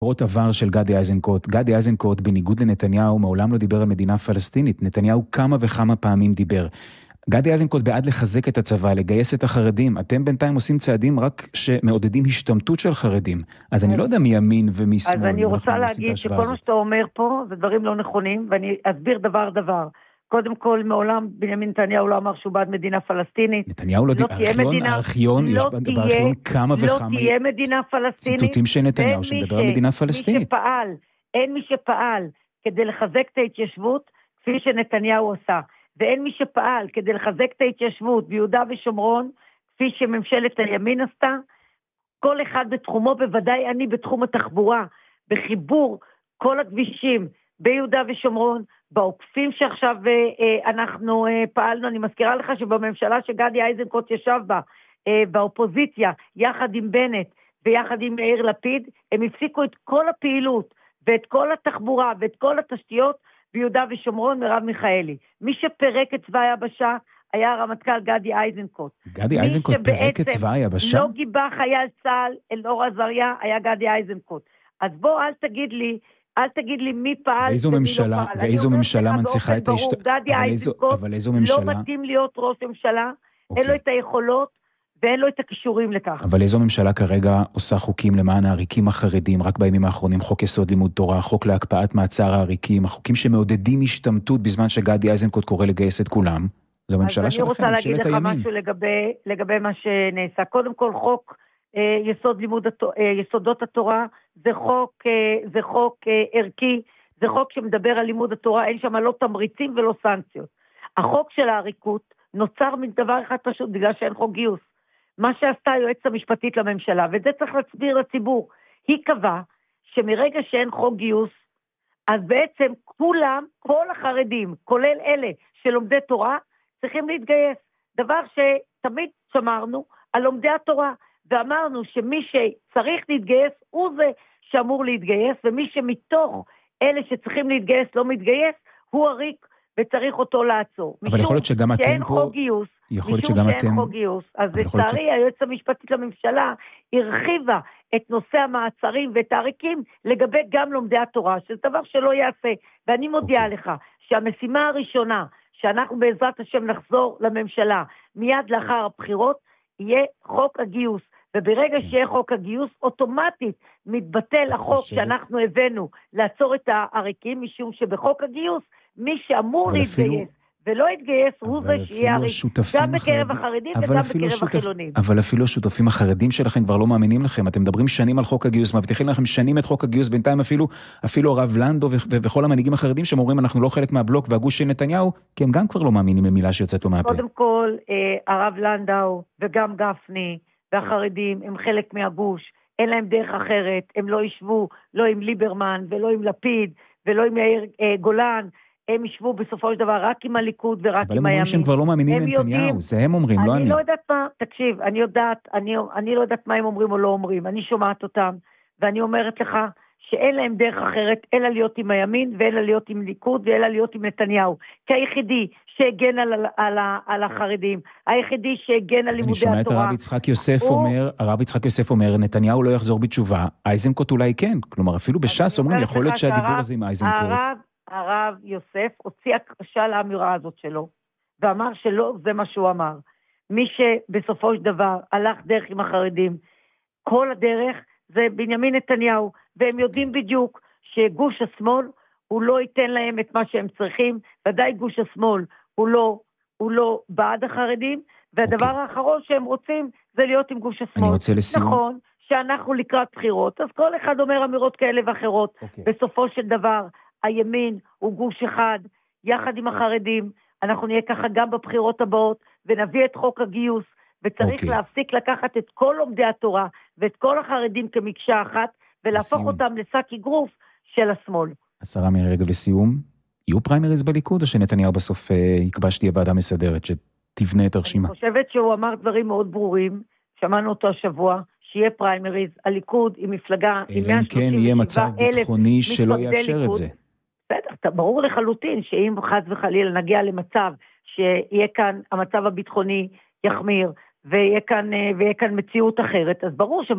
רות עבר של גדי איזנקוט. גדי איזנקוט, בניגוד לנתניהו, מעולם לא דיבר על מדינה פלסטינית. נתניהו כמה וכמה פעמים דיבר. גדי איזנקוט בעד לחזק את הצבא, לגייס את החרדים. אתם בינתיים עושים צעדים רק שמעודדים השתמטות של חרדים. אז אני לא יודע מי ימין ומי שמאל. אז אני רוצה להגיד שכל מה שאתה אומר פה זה דברים לא נכונים, ואני אסביר דבר. קודם כל, מעולם בנימין נתניהו לא אמר שהוא בעד מדינה פלסטינית. נתניהו לא דיבר, הארכיון, יש בארכיון כמה וכמה לא תהיה מדינה פלסטינית. ציטוטים של נתניהו שמדבר על מדינה פלסטינית. אין מי שפעל כדי לחזק את ההתיישבות כפי שנתניהו עושה. ואין מי שפעל כדי לחזק את ההתיישבות ביהודה ושומרון, כפי שממשלת הימין עשתה. כל אחד בתחומו, בוודאי אני בתחום התחבורה, בחיבור כל הכבישים ביהודה ושומרון, בעוקפים שעכשיו אנחנו פעלנו. אני מזכירה לך שבממשלה שגדי איזנקוט ישב בה, באופוזיציה, יחד עם בנט ויחד עם יאיר לפיד, הם הפסיקו את כל הפעילות ואת כל התחבורה ואת כל התשתיות ביהודה ושומרון. מרב מיכאלי. מי שפרק את צבא היבשה היה הרמטכ"ל גדי איזנקוט. גדי איזנקוט פרק את צבא היבשה? לא גיבה חייל צה"ל, אלאור עזריה, היה גדי איזנקוט. אז בוא, אל תגיד לי מי פעל ואיזו ממשלה מנציחה את גדי איזנקוט לא מתאים להיות ראש ממשלה, אין לו את היכולות ואין לו את הכישורים לכך. אבל איזו ממשלה כרגע עושה חוקים למען העריקים החרדים, רק בימים האחרונים חוק יסוד לימוד תורה, חוק להקפאת מעצר העריקים, החוקים שמעודדים השתמטות בזמן שגדי איזנקוט קורא לגייס את כולם. זו ממשלה שלכם, אז אני רוצה להגיד לך משהו לגבי מה שנעשה. קודם כל, חוק יסודות התורה זה חוק ערכי, זה חוק שמדבר על לימוד התורה, אין שם לא תמריצים ולא סנקציות. החוק של העריקות נוצר מדבר אחד פשוט, בגלל שאין חוק גיוס. מה שעשתה היועצת המשפטית לממשלה, וזה צריך להסביר לציבור, היא קבעה שמרגע שאין חוק גיוס, אז בעצם כולם, כל החרדים, כולל אלה שלומדי תורה, צריכים להתגייס. דבר שתמיד שמרנו על לומדי התורה, ואמרנו שמי שצריך להתגייס הוא זה שאמור להתגייס, ומי שמתוך אלה שצריכים להתגייס לא מתגייס, הוא עריק וצריך אותו לעצור. אבל יכול להיות שגם אתם פה... חוק גיוס, משום שאין חוק גיוס. אז לצערי, היועצת המשפטית לממשלה הרחיבה את נושא המעצרים ואת העריקים לגבי גם לומדי התורה, שזה דבר שלא יעשה. ואני מודיעה לך שהמשימה הראשונה, שאנחנו בעזרת השם נחזור לממשלה מיד לאחר הבחירות, יהיה חוק הגיוס. וברגע שיהיה חוק הגיוס, אוטומטית מתבטל החוק שאנחנו הבאנו לעצור את העריקים, משום שבחוק הגיוס, מי שאמור להתגייס ולא יתגייס הוא זה שיהיה עריק, גם בקרב החרדים וגם בקרב החילונים. אבל אפילו השותפים החרדים שלכם כבר לא מאמינים לכם, אתם מדברים שנים על חוק הגיוס, מבטיחים לכם שנים את חוק הגיוס, בינתיים אפילו הרב לנדו וכל המנהיגים החרדים שאומרים אנחנו לא חלק מהבלוק והגוש של נתניהו, כי הם גם כבר לא מאמינים למילה שיוצאת לו מהפה. קודם כל, הרב לנדו וגם גפני והחרדים הם חלק מהגוש, אין להם דרך אחרת, הם לא ישבו לא עם ליברמן ולא עם לפיד ולא עם יאיר גולן, הם ישבו בסופו של דבר רק עם הליכוד ורק עם הימין. אבל הם אומרים שהם כבר לא מאמינים לנתניהו, זה הם אומרים, לא אני. אני לא יודעת מה, תקשיב, אני לא יודעת מה הם אומרים או לא אומרים, אני שומעת אותם, ואני אומרת לך שאין להם דרך אחרת, אלא להיות עם הימין, ואלא להיות עם ליכוד, ואלא להיות עם נתניהו. כי היחידי שהגן על החרדים, היחידי שהגן על לימודי התורה. אני שומע את הרב יצחק יוסף אומר, נתניהו לא יחזור בתשובה, איזנקוט אולי כן. כלומר, אפילו בש"ס אומרים, יכול להיות שהדיבור הזה עם איזנקוט. הרב יוסף הוציא הכחשה לאמירה הזאת שלו, ואמר שלא זה מה שהוא אמר. מי שבסופו של דבר הלך דרך עם החרדים, כל הדרך זה בנימין נתניהו, והם יודעים בדיוק שגוש השמאל הוא לא ייתן להם את מה שהם צריכים, ודאי גוש השמאל הוא לא בעד החרדים, והדבר האחרון שהם רוצים זה להיות עם גוש השמאל. אני רוצה לסיום. נכון שאנחנו לקראת בחירות, אז כל אחד אומר אמירות כאלה ואחרות. בסופו של דבר הימין הוא גוש אחד, יחד עם החרדים, אנחנו נהיה ככה גם בבחירות הבאות, ונביא את חוק הגיוס, וצריך להפסיק לקחת את כל לומדי התורה, ואת כל החרדים כמקשה אחת, ולהפוך אותם לשק אגרוף של השמאל. השרה מירי רגב לסיום, יהיו פריימריז בליכוד, או שנתניהו בסוף יקבע שתהיה ועדה מסדרת, שתבנה את הרשימה? אני חושבת שהוא אמר דברים מאוד ברורים, שמענו אותו השבוע, שיהיה פריימריז, הליכוד עם מפלגה, עם 137,000 כן, יהיה מצב ביטחוני שלא יאפשר את זה. בסדר, ברור לחלוטין שאם חס וחלילה נגיע למצב שיהיה כאן המצב הביטחוני יחמיר ויהיה כאן מציאות אחרת, אז ברור